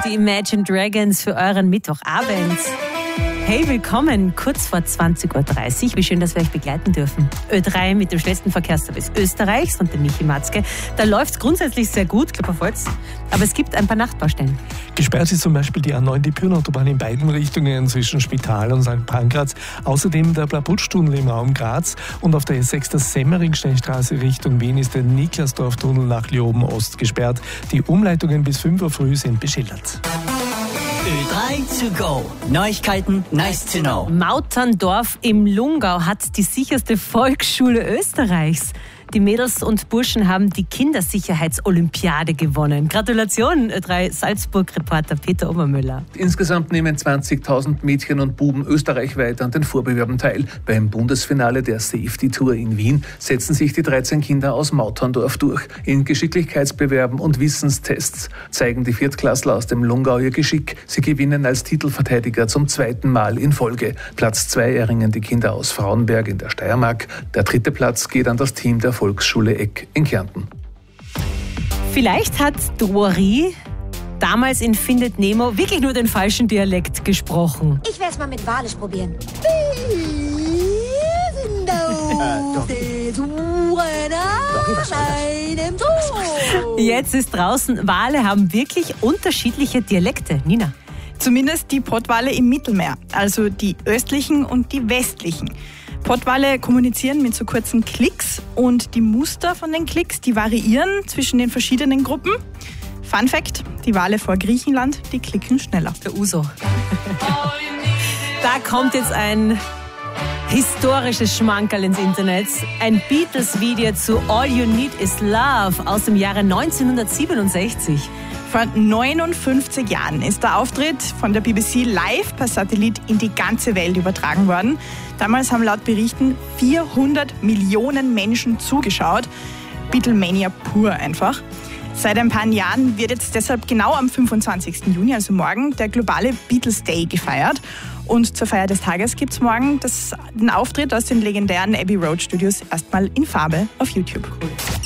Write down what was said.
die Imagine Dragons für euren Mittwochabend. Hey, willkommen, kurz vor 20.30 Uhr. Wie schön, dass wir euch begleiten dürfen. Ö3 mit dem schnellsten Verkehrsservice Österreichs und dem Michi Matzke. Da läuft es grundsätzlich sehr gut, Klopf auf Holz. Aber es gibt ein paar Nachtbaustellen. Gesperrt ist zum Beispiel die A9, die Pyrnautobahn in beiden Richtungen zwischen Spital und St. Pankraz. Außerdem der Blabutsch-Tunnel im Raum Graz. Und auf der S6 der Semmering-Schnellstraße Richtung Wien ist der Niklasdorf-Tunnel nach Leoben-Ost gesperrt. Die Umleitungen bis 5 Uhr früh sind beschildert. Ö3 to go. Neuigkeiten, nice to know. Mauterndorf im Lungau hat die sicherste Volksschule Österreichs. Die Mädels und Burschen haben die Kindersicherheitsolympiade gewonnen. Gratulation, Ö3 Salzburg-Reporter Peter Obermüller. Insgesamt nehmen 20.000 Mädchen und Buben österreichweit an den Vorbewerben teil. Beim Bundesfinale der Safety Tour in Wien setzen sich die 13 Kinder aus Mauterndorf durch. In Geschicklichkeitsbewerben und Wissenstests zeigen die Viertklässler aus dem Lungau ihr Geschick. Sie gewinnen als Titelverteidiger zum 2. Mal in Folge. Platz 2 erringen die Kinder aus Frauenberg in der Steiermark. Der 3. Platz geht an das Team der Volksschule Eck in Kärnten. Vielleicht hat Dory damals in Findet Nemo wirklich nur den falschen Dialekt gesprochen. Ich werde es mal mit Walisch probieren. Jetzt ist draußen, Wale haben wirklich unterschiedliche Dialekte. Nina? Zumindest die Pottwale im Mittelmeer, also die östlichen und die westlichen. Pottwale kommunizieren mit so kurzen Klicks und die Muster von den Klicks, die variieren zwischen den verschiedenen Gruppen. Fun Fact, die Wale vor Griechenland, die klicken schneller. Der Uso. Da kommt jetzt ein historisches Schmankerl ins Internet. Ein Beatles-Video zu All You Need Is Love aus dem Jahre 1967. Vor 59 Jahren ist der Auftritt von der BBC live per Satellit in die ganze Welt übertragen worden. Damals haben laut Berichten 400 Millionen Menschen zugeschaut. Beatlemania pur einfach. Seit ein paar Jahren wird jetzt deshalb genau am 25. Juni, also morgen, der globale Beatles Day gefeiert. Und zur Feier des Tages gibt es morgen den Auftritt aus den legendären Abbey Road Studios erstmal in Farbe auf YouTube. Cool.